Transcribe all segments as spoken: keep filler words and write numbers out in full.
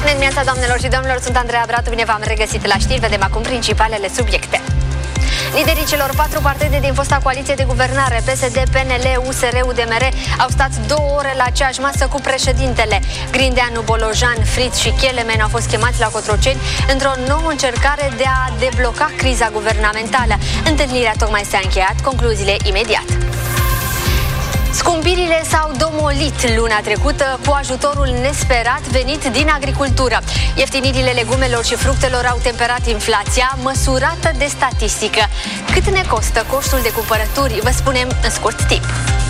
Bună dimineața, doamnelor și domnilor, sunt Andreea Bratu, bine v-am regăsit la știri. Vedem acum principalele subiecte. Liderii celor patru partide din fosta coaliție de guvernare, P S D, P N L, U S R, U D M R, au stat două ore la aceeași masă cu președintele. Grindeanu, Bolojan, Fritz și Kelemen au fost chemați la Cotroceni într-o nouă încercare de a debloca criza guvernamentală. Întâlnirea tocmai s-a încheiat, concluziile imediat. Scumpirile s-au domolit luna trecută cu ajutorul nesperat venit din agricultură. Ieftinirile legumelor și fructelor au temperat inflația măsurată de statistică. Cât ne costă coștul de cumpărături, vă spunem în scurt timp.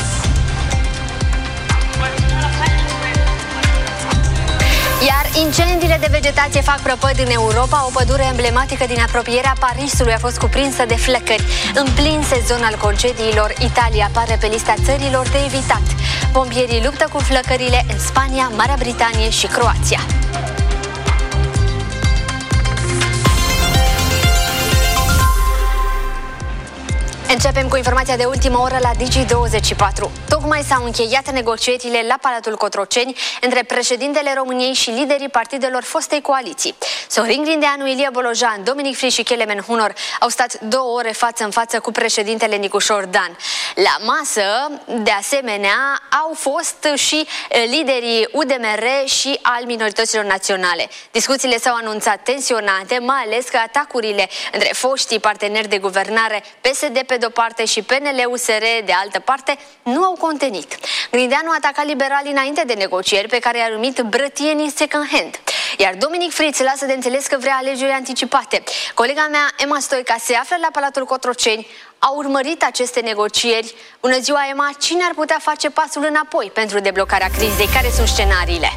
Iar incendiile de vegetație fac prăpăd în Europa. O pădure emblematică din apropierea Parisului a fost cuprinsă de flăcări. În plin sezon al concediilor, Italia apare pe lista țărilor de evitat. Pompierii luptă cu flăcările în Spania, Marea Britanie și Croația. Începem cu informația de ultimă oră la Digi douăzeci și patru. Tocmai s-au încheiat negocierile la Palatul Cotroceni între președintele României și liderii partidelor fostei coaliții. Sorin Grindeanu, Ilie Bolojan, Dominic Fritz și Kelemen Hunor au stat două ore față în față cu președintele Nicușor Dan. La masă, de asemenea, au fost și liderii U D M R și al minorităților naționale. Discuțiile s-au anunțat tensionate, mai ales că atacurile între foștii parteneri de guvernare, P S D pe de-o parte și P N L U S R de altă parte, nu au contenit. Grindeanu a atacat liberalii înainte de negocieri, pe care i-a numit brătienii second hand. Iar Dominic Fritz lasă de înțeles că vrea alegeri anticipate. Colega mea, Emma Stoica, se află la Palatul Cotroceni, a urmărit aceste negocieri. Bună ziua, Emma! Cine ar putea face pasul înapoi pentru deblocarea crizei? Care sunt scenariile?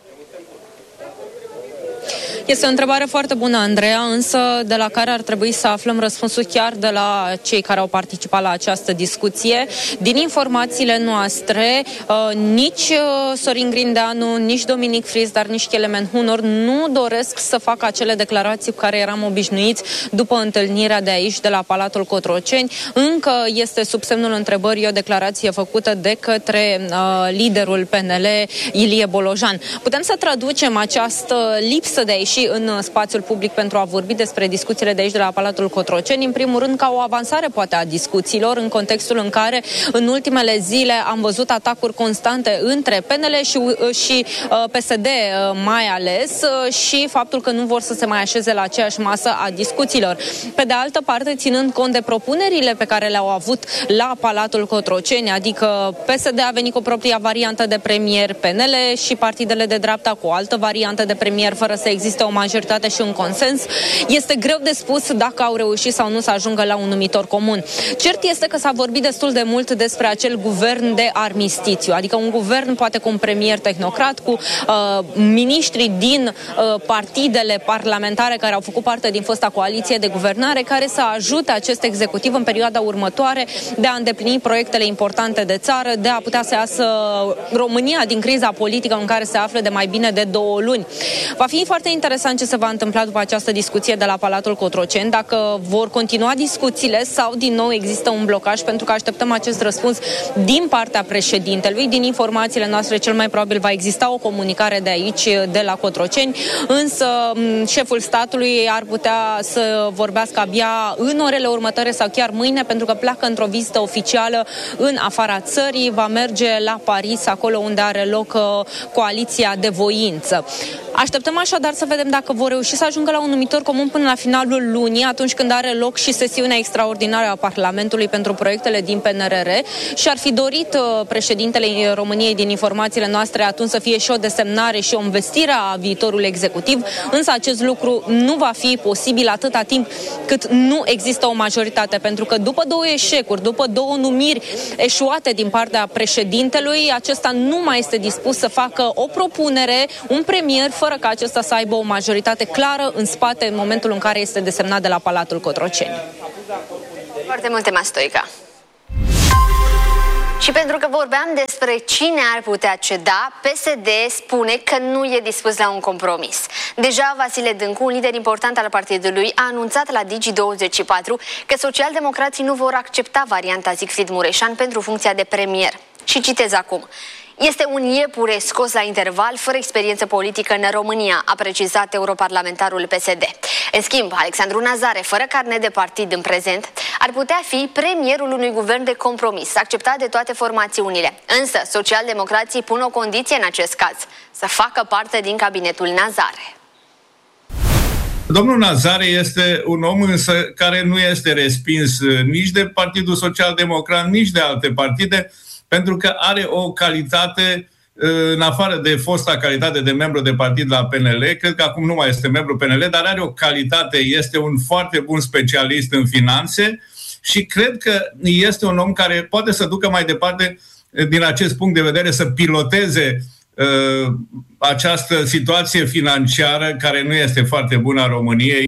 Este o întrebare foarte bună, Andreea, însă de la care ar trebui să aflăm răspunsul chiar de la cei care au participat la această discuție. Din informațiile noastre, nici Sorin Grindeanu, nici Dominic Fritz, dar nici Kelemen Hunor nu doresc să facă acele declarații cu care eram obișnuiți după întâlnirea de aici, de la Palatul Cotroceni. Încă este sub semnul întrebării o declarație făcută de către uh, liderul P N L, Ilie Bolojan. Putem să traducem această lipsă de a ieși în spațiul public pentru a vorbi despre discuțiile de aici, de la Palatul Cotroceni, în primul rând ca o avansare poate a discuțiilor, în contextul în care în ultimele zile am văzut atacuri constante între P N L și, și uh, P S D uh, mai ales uh, și faptul că nu vor să se mai așeze la aceeași masă a discuțiilor. Pe de altă parte, ținând cont de propunerile pe care le-au avut la Palatul Cotroceni, adică P S D a venit cu propria variantă de premier, P N L și partidele de dreapta cu o altă variantă de premier, fără să existe o majoritate și un consens, este greu de spus dacă au reușit sau nu să ajungă la un numitor comun. Cert este că s-a vorbit destul de mult despre acel guvern de armistițiu, adică un guvern poate cu un premier tehnocrat, cu uh, miniștri din uh, partidele parlamentare care au făcut parte din fosta coaliție de guvernare, care să ajute acest executiv în perioada următoare de a îndeplini proiectele importante de țară, de a putea să iasă România din criza politică în care se află de mai bine de două luni. Va fi foarte interesant ce se va întâmpla după această discuție de la Palatul Cotroceni, dacă vor continua discuțiile sau din nou există un blocaj, pentru că așteptăm acest răspuns din partea președintelui. Din informațiile noastre, cel mai probabil va exista o comunicare de aici, de la Cotroceni, însă șeful statului ar putea să vorbească abia în orele următoare sau chiar mâine, pentru că pleacă într-o vizită oficială în afara țării, va merge la Paris, acolo unde are loc uh, coaliția de voință. Așteptăm așadar să vedem dacă vor reuși să ajungă la un numitor comun până la finalul lunii, atunci când are loc și sesiunea extraordinară a Parlamentului pentru proiectele din P N R R, și ar fi dorit uh, președintele României, din informațiile noastre, atunci să fie și o desemnare și o învestire a viitorului executiv, însă acest lucru nu va fi posibil atâta timp cât nu există o majoritate, pentru că după două eșecuri, după două numiri eșuate din partea președintelui, acesta nu mai este dispus să facă o propunere, un premier, fără ca acesta să aibă o majoritate clară în spate în momentul în care este desemnat de la Palatul Cotroceni. Foarte multe, Mastoica. Și pentru că vorbeam despre cine ar putea ceda, P S D spune că nu e dispus la un compromis. Deja Vasile Dâncu, un lider important al partidului, a anunțat la Digi douăzeci și patru că socialdemocrații nu vor accepta varianta Siegfried Mureșan pentru funcția de premier. Și citez acum: Este un iepure scos la interval, fără experiență politică în România, a precizat europarlamentarul P S D. În schimb, Alexandru Nazare, fără carnet de partid în prezent, ar putea fi premierul unui guvern de compromis, acceptat de toate formațiunile. Însă, socialdemocrații pun o condiție în acest caz, să facă parte din cabinetul Nazare. Domnul Nazare este un om însă care nu este respins nici de Partidul Social Democrat, nici de alte partide, pentru că are o calitate, în afară de fosta calitate de membru de partid la P N L, cred că acum nu mai este membru P N L, dar are o calitate, este un foarte bun specialist în finanțe și cred că este un om care poate să ducă mai departe, din acest punct de vedere, să piloteze uh, această situație financiară care nu este foarte bună a României.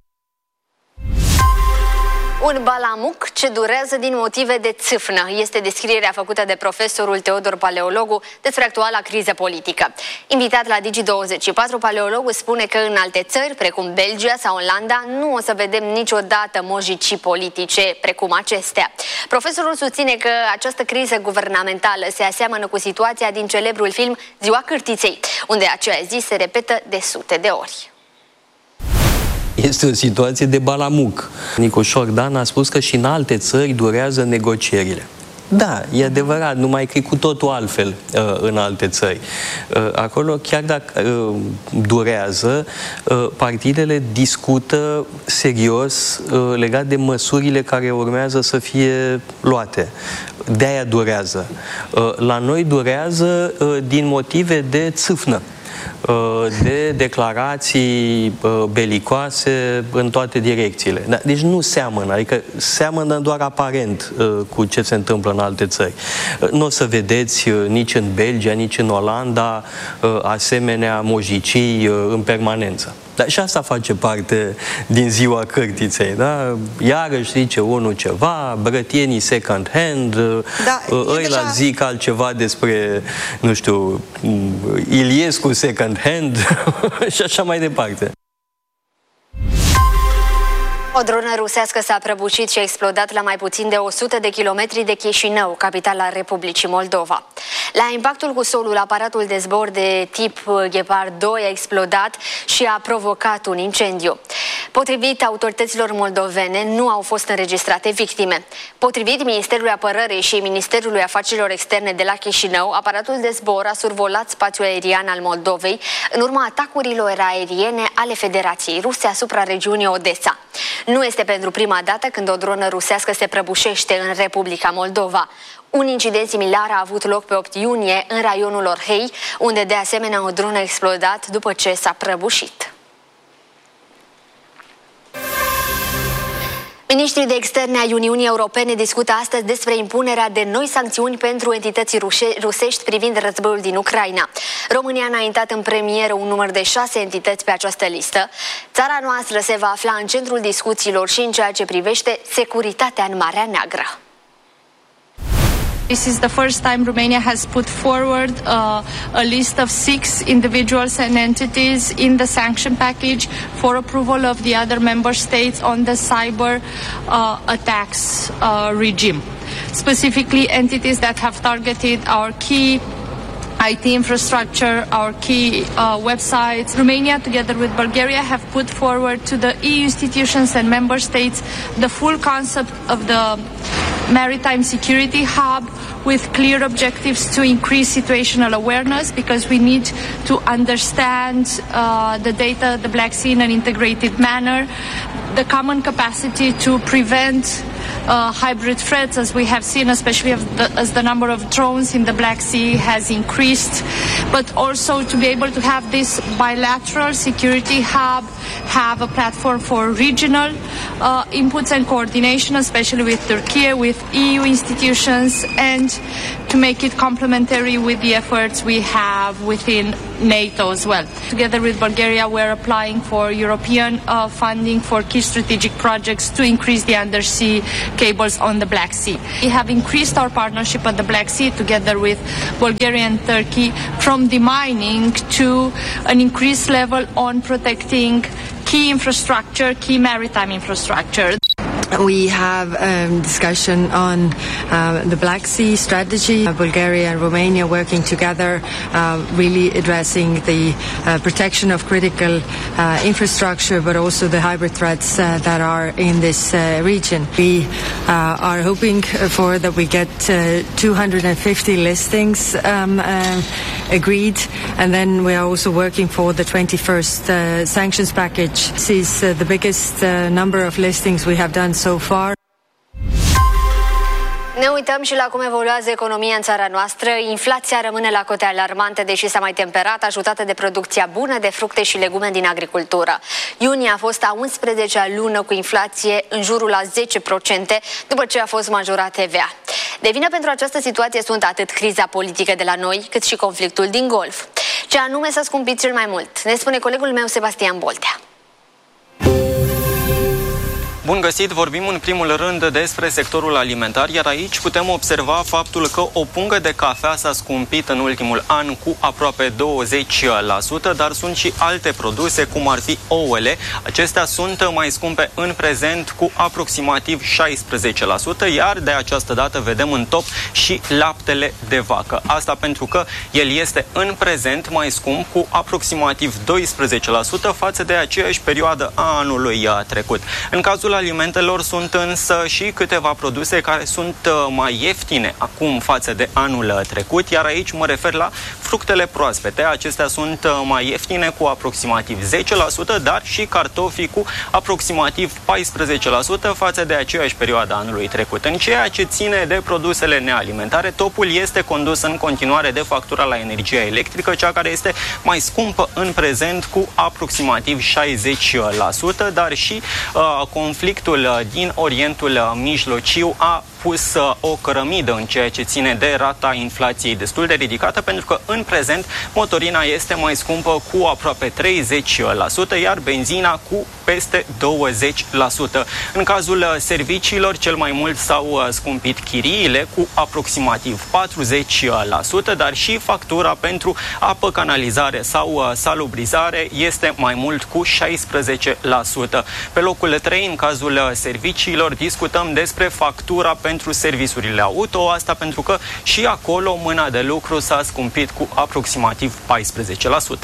Un balamuc ce durează din motive de țâfnă. Este descrierea făcută de profesorul Teodor Paleologu despre actuala criză politică. Invitat la Digi douăzeci și patru, Paleologu spune că în alte țări, precum Belgia sau Olanda, nu o să vedem niciodată mojicii politice precum acestea. Profesorul susține că această criză guvernamentală se aseamănă cu situația din celebrul film Ziua Cârtiței, unde aceea zi se repetă de sute de ori. Este o situație de balamuc. Nicu Șordan a spus că și în alte țări durează negocierile. Da, e adevărat, numai că e cu totul altfel uh, în alte țări. Uh, acolo, chiar dacă uh, durează, uh, partidele discută serios uh, legat de măsurile care urmează să fie luate. De-aia durează. Uh, la noi durează uh, din motive de țâfnă, de declarații belicoase în toate direcțiile. Deci nu seamănă, adică seamănă doar aparent cu ce se întâmplă în alte țări. Nu o să vedeți nici în Belgia, nici în Olanda asemenea mojicii în permanență. Dar și asta face parte din Ziua Cârtiței, da? Iarăși zice unul ceva, brătienii second hand, da, ăia deja... zic altceva despre, nu știu, Iliescu second hand și așa mai departe. O dronă rusească s-a prăbușit și a explodat la mai puțin de o sută de kilometri de Chișinău, capitala Republicii Moldova. La impactul cu solul, aparatul de zbor de tip Gepard doi a explodat și a provocat un incendiu. Potrivit autorităților moldovene, nu au fost înregistrate victime. Potrivit Ministerului Apărării și Ministerului Afacerilor Externe de la Chișinău, aparatul de zbor a survolat spațiul aerian al Moldovei în urma atacurilor aeriene ale Federației Ruse asupra regiunii Odessa. Nu este pentru prima dată când o dronă rusească se prăbușește în Republica Moldova. Un incident similar a avut loc pe opt iunie în raionul Orhei, unde de asemenea o dronă a explodat după ce s-a prăbușit. Ministrii de externe ai Uniunii Europene discută astăzi despre impunerea de noi sancțiuni pentru entități rusești privind războiul din Ucraina. România a înaintat în premieră un număr de șase entități pe această listă. Țara noastră se va afla în centrul discuțiilor și în ceea ce privește securitatea în Marea Neagră. This is the first time Romania has put forward uh, a list of six individuals and entities in the sanction package for approval of the other member states on the cyber uh, attacks uh, regime. Specifically, entities that have targeted our key I T infrastructure, our key uh, websites. Romania, together with Bulgaria, have put forward to the E U institutions and member states the full concept of the Maritime Security Hub with clear objectives to increase situational awareness, because we need to understand uh, the data, the Black Sea in an integrated manner, the common capacity to prevent Uh, hybrid threats, as we have seen, especially as the, as the number of drones in the Black Sea has increased, but also to be able to have this bilateral security hub, have a platform for regional uh, inputs and coordination, especially with Turkey, with E U institutions, and to make it complementary with the efforts we have within NATO as well. Together with Bulgaria, we're applying for European uh, funding for key strategic projects to increase the undersea cables on the Black Sea. We have increased our partnership on the Black Sea together with Bulgaria and Turkey from demining to an increased level on protecting key infrastructure, key maritime infrastructure. We have a um, discussion on uh, the Black Sea strategy. Uh, Bulgaria and Romania working together, uh, really addressing the uh, protection of critical uh, infrastructure, but also the hybrid threats uh, that are in this uh, region. We uh, are hoping for that we get uh, two hundred fifty listings um, uh, agreed, and then we are also working for the twenty-first uh, sanctions package. This is uh, the biggest uh, number of listings we have done so far. Ne uităm și la cum evoluează economia în țara noastră. Inflația rămâne la cote alarmante, deși s-a mai temperat, ajutată de producția bună de fructe și legume din agricultură. Iunie a fost a unsprezecea lună cu inflație în jurul la zece la sută, după ce a fost majorat T V A. De vină pentru această situație sunt atât criza politică de la noi, cât și conflictul din Golf. Ce anume s-a scumpit cel mai mult? Ne spune colegul meu Sebastian Boltea. Bun găsit, vorbim în primul rând despre sectorul alimentar, iar aici putem observa faptul că o pungă de cafea s-a scumpit în ultimul an cu aproape douăzeci la sută, dar sunt și alte produse, cum ar fi ouăle. Acestea sunt mai scumpe în prezent cu aproximativ șaisprezece la sută, iar de această dată vedem în top și laptele de vacă. Asta pentru că el este în prezent mai scump cu aproximativ doisprezece la sută față de aceeași perioadă a anului trecut. În cazul alimentelor sunt însă și câteva produse care sunt mai ieftine acum față de anul trecut, iar aici mă refer la fructele proaspete. Acestea sunt mai ieftine cu aproximativ zece la sută, dar și cartofii cu aproximativ paisprezece la sută față de aceeași perioadă anului trecut. În ceea ce ține de produsele nealimentare, topul este condus în continuare de factura la energia electrică, cea care este mai scumpă în prezent cu aproximativ șaizeci la sută, dar și uh, conflictul din Orientul Mijlociu a pus o cărămidă în ceea ce ține de rata inflației destul de ridicată, pentru că în prezent motorina este mai scumpă cu aproape treizeci la sută, iar benzina cu peste douăzeci la sută. În cazul serviciilor, cel mai mult s-au scumpit chiriile cu aproximativ patruzeci la sută, dar și factura pentru apă, canalizare sau salubrizare este mai mult cu șaisprezece la sută. Pe locul trei, în cazul serviciilor, discutăm despre factura pentru serviciurile auto, asta pentru că și acolo mâna de lucru s-a scumpit cu aproximativ paisprezece la sută.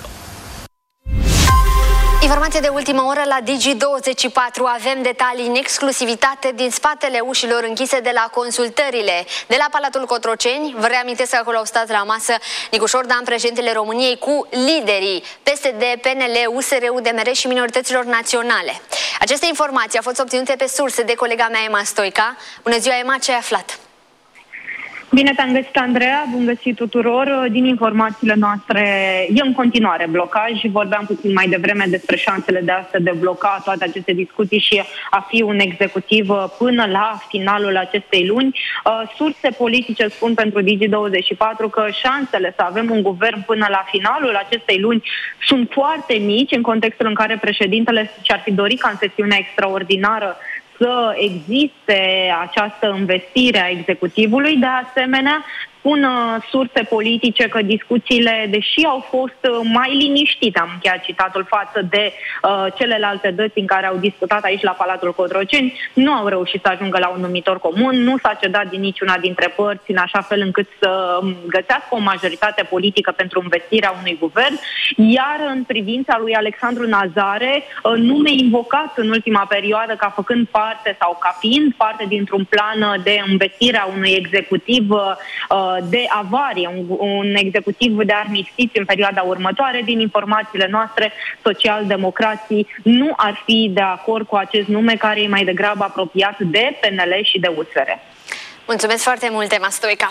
Informație de ultimă oră la Digi douăzeci și patru. Avem detalii în exclusivitate din spatele ușilor închise de la consultările de la Palatul Cotroceni. Vă reamintesc că acolo au stat la masă Nicu Șordan, președintele României, cu liderii P S D, P N L, U S R, U D M R și minorităților naționale. Aceste informații au fost obținute pe surse de colega mea, Emma Stoica. Bună ziua, Emma, ce ai aflat? Bine te-am găsit, Andreea, bun găsit tuturor. Din informațiile noastre e în continuare blocaj. Vorbeam puțin mai devreme despre șansele de a se debloca toate aceste discuții și a fi un executiv până la finalul acestei luni. Surse politice spun pentru Digi douăzeci și patru că șansele să avem un guvern până la finalul acestei luni sunt foarte mici, în contextul în care președintele și-ar fi dorit ca în sesiunea extraordinară să existe această investire a executivului. De asemenea, spun surse politice că discuțiile, deși au fost mai liniștite, am încheiat citatul, față de uh, celelalte dăți în care au discutat aici la Palatul Cotroceni, nu au reușit să ajungă la un numitor comun, nu s-a cedat din niciuna dintre părți în așa fel încât să găsească o majoritate politică pentru investirea unui guvern, iar în privința lui Alexandru Nazare, uh, nume invocat în ultima perioadă ca făcând parte sau ca fiind parte dintr-un plan de investire a unui executiv uh, de avarie, un, un executiv de armistiți în perioada următoare. Din informațiile noastre, socialdemocrații nu ar fi de acord cu acest nume, care e mai degrabă apropiat de P N L și de U S R. Mulțumesc foarte mult, Emma Stoica.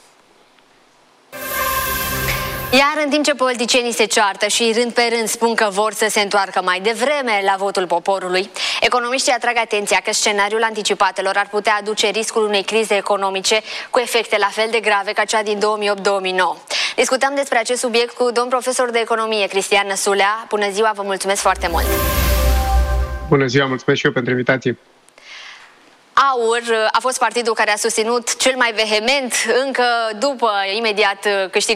Iar în timp ce politicienii se ceartă și rând pe rând spun că vor să se întoarcă mai devreme la votul poporului, economiștii atrag atenția că scenariul anticipatelor ar putea aduce riscul unei crize economice cu efecte la fel de grave ca cea din două mii opt două mii nouă. Discutăm despre acest subiect cu domn profesor de economie Cristian Năsulea. Bună ziua, vă mulțumesc foarte mult! Bună ziua, mulțumesc și eu pentru invitație! AUR a fost partidul care a susținut cel mai vehement încă după imediat câștig